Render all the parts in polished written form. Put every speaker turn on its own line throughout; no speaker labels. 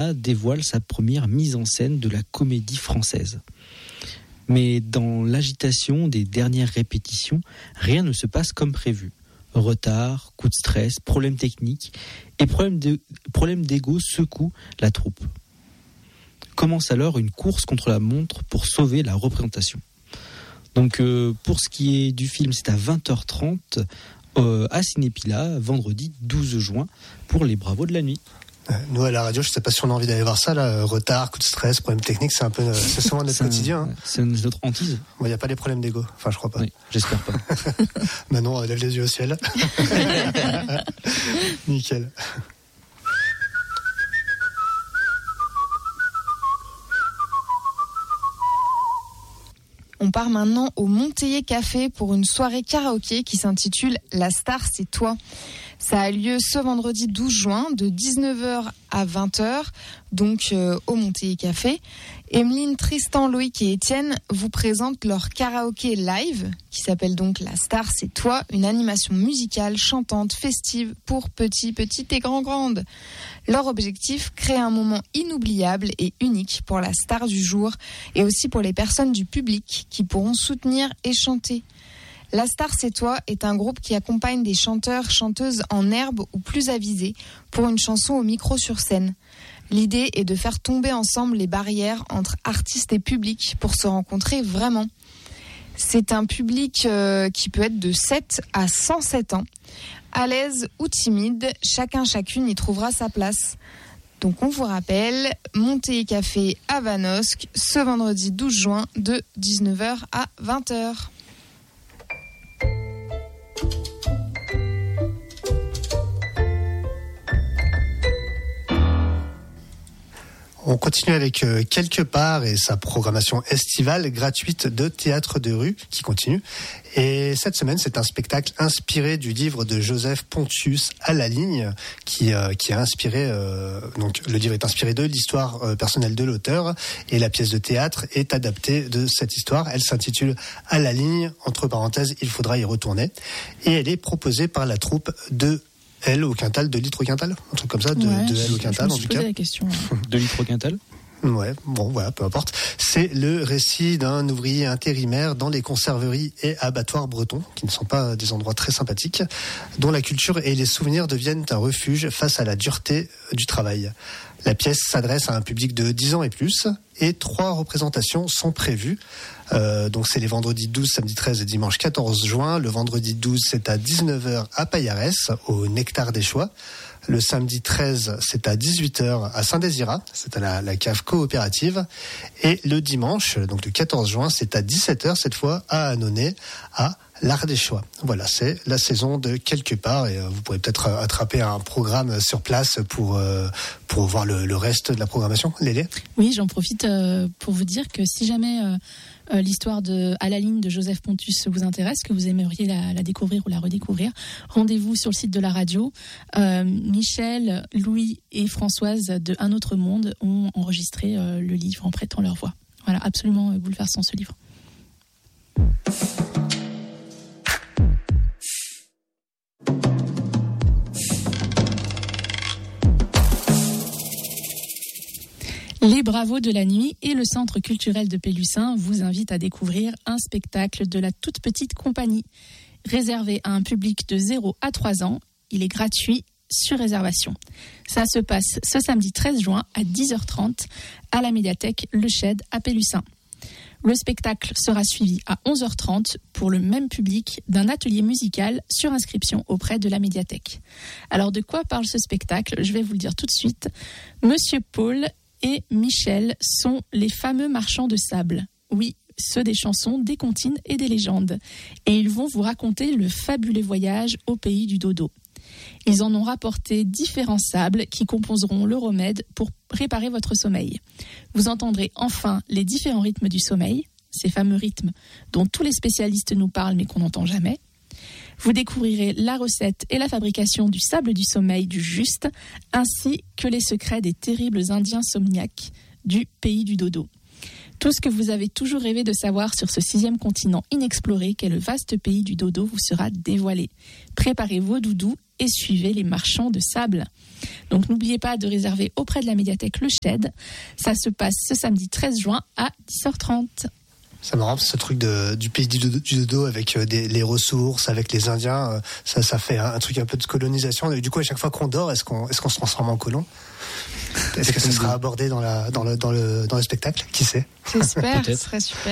Pila dévoile sa première mise en scène de la comédie française. Mais dans l'agitation des dernières répétitions, rien ne se passe comme prévu. Retard, coups de stress, problèmes techniques et problèmes d'ego secouent la troupe. Commence alors une course contre la montre pour sauver la représentation. Donc pour ce qui est du film, c'est à 20h30 à Cinépila, vendredi 12 juin, pour les Bravos de la nuit.
Nous à la radio, je sais pas si on a envie d'aller voir ça là. Retard, coup de stress, problème technique, c'est souvent notre quotidien. Hein.
C'est notre hantise.
Il n'y a pas les problèmes d'ego. Enfin, je crois pas.
Oui, j'espère pas.
Manon, lève les yeux au ciel. Nickel.
On part maintenant au Monteiller Café pour une soirée karaoké qui s'intitule La Star, c'est toi. Ça a lieu ce vendredi 12 juin de 19h à 20h, donc au Monteiller Café. Emeline, Tristan, Loïc et Étienne vous présentent leur karaoké live qui s'appelle donc La Star, c'est toi, une animation musicale, chantante, festive pour petits, petites et grandes. Leur objectif, créer un moment inoubliable et unique pour la star du jour et aussi pour les personnes du public qui pourront soutenir et chanter. La Star, c'est toi est un groupe qui accompagne des chanteurs, chanteuses en herbe ou plus avisés pour une chanson au micro sur scène. L'idée est de faire tomber ensemble les barrières entre artistes et public pour se rencontrer vraiment. C'est un public qui peut être de 7 à 107 ans. À l'aise ou timide, chacune y trouvera sa place. Donc on vous rappelle, Monteiller Café à Vanosque, ce vendredi 12 juin de 19h à 20h.
On continue avec Quelque part et sa programmation estivale gratuite de théâtre de rue qui continue. Et cette semaine, c'est un spectacle inspiré du livre de Joseph Pontius À la ligne, qui a inspiré. Donc, le livre est inspiré de l'histoire personnelle de l'auteur et la pièce de théâtre est adaptée de cette histoire. Elle s'intitule À la ligne, entre parenthèses, il faudra y retourner. Et elle est proposée par la troupe de L au Quintal, 2 litres au Quintal, un truc comme ça, de L au Quintal en tout cas.
La question.
2 litres au Quintal.
Ouais, bon voilà, peu importe. C'est le récit d'un ouvrier intérimaire dans les conserveries et abattoirs bretons, qui ne sont pas des endroits très sympathiques, dont la culture et les souvenirs deviennent un refuge face à la dureté du travail. La pièce s'adresse à un public de 10 ans et plus, et 3 représentations sont prévues. Donc c'est les vendredis 12, samedi 13 et dimanche 14 juin. Le vendredi 12, c'est à 19h à Paillarès, au Nectar des Choix. Le samedi 13, c'est à 18h à Saint-Désirat, c'est à la cave coopérative. Et le dimanche, donc le 14 juin, c'est à 17h cette fois à Annonay, à l'Art des Choix. Voilà, c'est la saison de Quelque part et vous pourrez peut-être attraper un programme sur place pour voir le reste de la programmation. Lélé ?
Oui, j'en profite pour vous dire que si jamais l'histoire de À la ligne de Joseph Pontius vous intéresse, que vous aimeriez la découvrir ou la redécouvrir, rendez-vous sur le site de la radio. Michel, Louis et Françoise de Un autre monde ont enregistré le livre en prêtant leur voix. Voilà, absolument bouleversant ce livre. Les Bravos de la nuit et le Centre culturel de Pélussin vous invitent à découvrir un spectacle de la toute petite compagnie. Réservé à un public de 0 à 3 ans, il est gratuit sur réservation. Ça se passe ce samedi 13 juin à 10h30 à la médiathèque Le Chède à Pélussin. Le spectacle sera suivi à 11h30 pour le même public d'un atelier musical sur inscription auprès de la médiathèque. Alors de quoi parle ce spectacle ? Je vais vous le dire tout de suite. Monsieur Paul et Michel sont les fameux marchands de sable. Oui, ceux des chansons, des comptines et des légendes. Et ils vont vous raconter le fabuleux voyage au pays du dodo. Ils en ont rapporté différents sables qui composeront le remède pour réparer votre sommeil. Vous entendrez enfin les différents rythmes du sommeil, ces fameux rythmes dont tous les spécialistes nous parlent mais qu'on n'entend jamais. Vous découvrirez la recette et la fabrication du sable du sommeil du juste, ainsi que les secrets des terribles Indiens somniaques du pays du dodo. Tout ce que vous avez toujours rêvé de savoir sur ce 6e continent inexploré qu'est le vaste pays du dodo vous sera dévoilé. Préparez vos doudous et suivez les marchands de sable. Donc n'oubliez pas de réserver auprès de la médiathèque Le Shed. Ça se passe ce samedi 13 juin à 10h30.
C'est marrant, ce truc du pays du dodo avec les ressources, avec les Indiens, ça fait un truc un peu de colonisation. Et du coup, à chaque fois qu'on dort, est-ce qu'on se transforme en colon ? Est-ce que ce sera abordé dans le spectacle ? Qui sait ?
J'espère, ce serait super.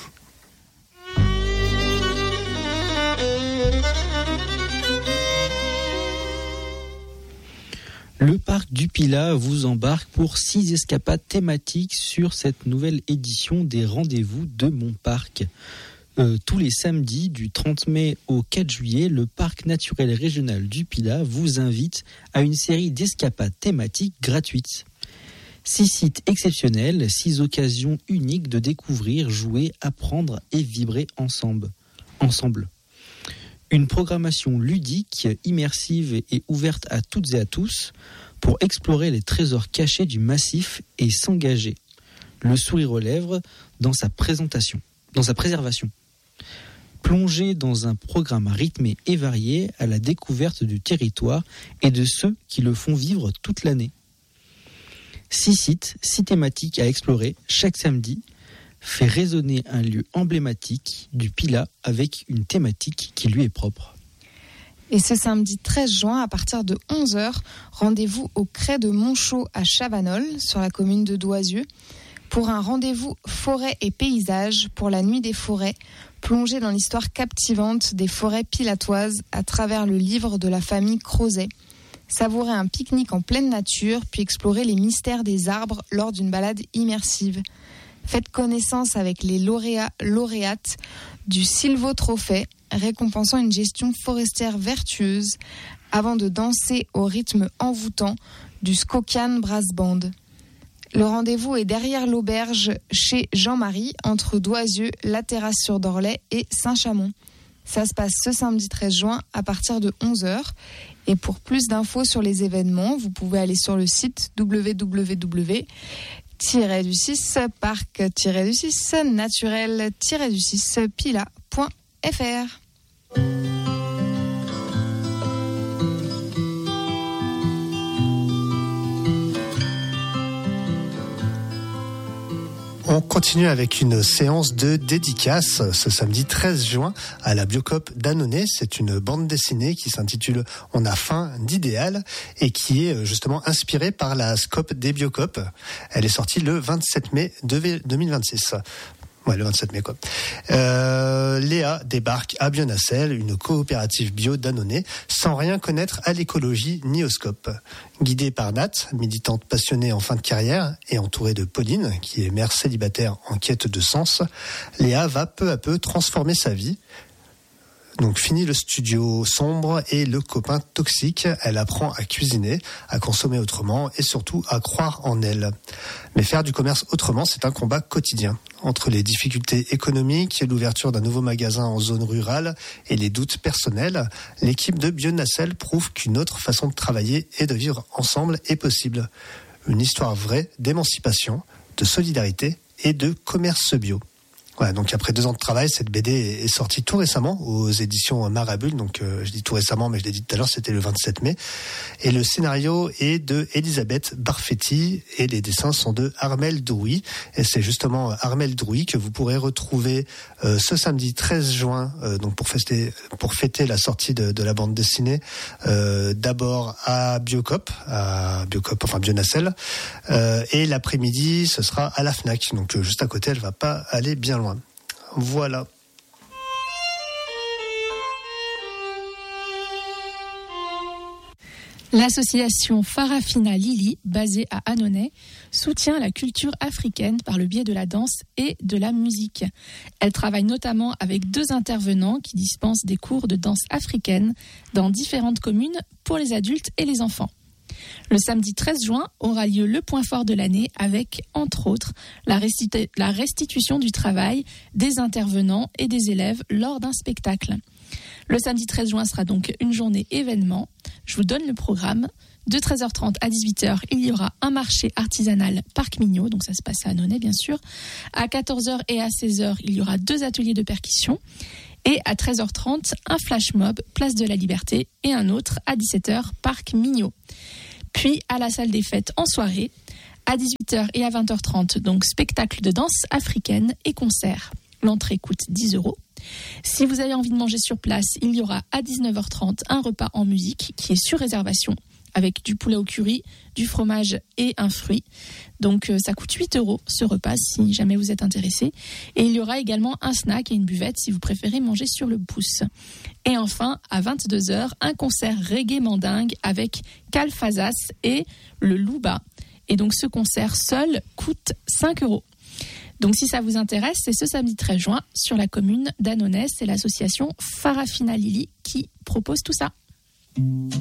Le parc du Pilat vous embarque pour 6 escapades thématiques sur cette nouvelle édition des rendez-vous de Mon Parc. Tous les samedis du 30 mai au 4 juillet, le parc naturel régional du Pilat vous invite à une série d'escapades thématiques gratuites. 6 sites exceptionnels, 6 occasions uniques de découvrir, jouer, apprendre et vibrer ensemble. Une programmation ludique, immersive et ouverte à toutes et à tous pour explorer les trésors cachés du massif et s'engager, le sourire aux lèvres, dans sa préservation. Plongez dans un programme rythmé et varié à la découverte du territoire et de ceux qui le font vivre toute l'année. 6 sites, 6 thématiques à explorer chaque samedi, fait résonner un lieu emblématique du Pilat avec une thématique qui lui est propre.
Et ce samedi 13 juin, à partir de 11h, rendez-vous au Crêt de Montchaux à Chavanol, sur la commune de Doisieux, pour un rendez-vous forêt et paysage pour la nuit des forêts, plongé dans l'histoire captivante des forêts pilatoises à travers le livre de la famille Crozet. Savourer un pique-nique en pleine nature, puis explorer les mystères des arbres lors d'une balade immersive. Faites connaissance avec les lauréates du Silvo Trophée, récompensant une gestion forestière vertueuse, avant de danser au rythme envoûtant du Skokan Brass Band. Le rendez-vous est derrière l'auberge chez Jean-Marie, entre Doisieux, la Terrasse sur Dorlay et Saint-Chamond. Ça se passe ce samedi 13 juin à partir de 11h. Et pour plus d'infos sur les événements, vous pouvez aller sur le site www.parc-naturel-pila.fr.
On continue avec une séance de dédicace ce samedi 13 juin à la Biocop d'Annonay. C'est une bande dessinée qui s'intitule « On a faim d'idéal » et qui est justement inspirée par la Scope des Biocop. Elle est sortie le 27 mai 2026. Ouais, le 27 mai, quoi. Léa débarque à Bionacel, une coopérative bio d'Annonay, sans rien connaître à l'écologie ni au scope. Guidée par Nat, militante passionnée en fin de carrière, et entourée de Pauline, qui est mère célibataire en quête de sens, Léa va peu à peu transformer sa vie. Donc fini le studio sombre et le copain toxique, elle apprend à cuisiner, à consommer autrement et surtout à croire en elle. Mais faire du commerce autrement, c'est un combat quotidien. Entre les difficultés économiques, l'ouverture d'un nouveau magasin en zone rurale et les doutes personnels, l'équipe de Bionacel prouve qu'une autre façon de travailler et de vivre ensemble est possible. Une histoire vraie d'émancipation, de solidarité et de commerce bio. Voilà, donc après 2 ans de travail, cette BD est sortie tout récemment aux éditions Marabule. Donc je dis tout récemment, mais je l'ai dit tout à l'heure, c'était le 27 mai. Et le scénario est de Elisabeth Barfetti et les dessins sont de Armel Drouy. Et c'est justement Armel Drouy que vous pourrez retrouver ce samedi 13 juin, donc pour fêter la sortie de la bande dessinée. D'abord à Biocop, enfin Bionacel, et l'après-midi ce sera à la Fnac. Donc juste à côté, elle va pas aller bien loin. Voilà.
L'association Farafina Lili, basée à Annonay, soutient la culture africaine par le biais de la danse et de la musique. Elle travaille notamment avec 2 intervenants qui dispensent des cours de danse africaine dans différentes communes pour les adultes et les enfants. Le samedi 13 juin aura lieu le point fort de l'année avec, entre autres, la restitution du travail des intervenants et des élèves lors d'un spectacle. Le samedi 13 juin sera donc une journée événement. Je vous donne le programme. De 13h30 à 18h, il y aura un marché artisanal Parc Mignot, donc ça se passe à Annonay bien sûr. À 14h et à 16h, il y aura 2 ateliers de percussion. Et à 13h30, un flash mob, place de la Liberté, et un autre à 17h, parc Mignot. Puis à la salle des fêtes en soirée, à 18h et à 20h30, donc spectacle de danse africaine et concert. L'entrée coûte 10 €. Si vous avez envie de manger sur place, il y aura à 19h30 un repas en musique qui est sur réservation avec du poulet au curry, du fromage et un fruit. Donc ça coûte 8 € ce repas si jamais vous êtes intéressé. Et il y aura également un snack et une buvette si vous préférez manger sur le pouce. Et enfin, à 22h, un concert reggae mandingue avec Calfazas et le Louba. Et donc ce concert seul coûte 5 €. Donc si ça vous intéresse, c'est ce samedi 13 juin sur la commune d'Annonay. C'est l'association Farafina Lili qui propose tout ça.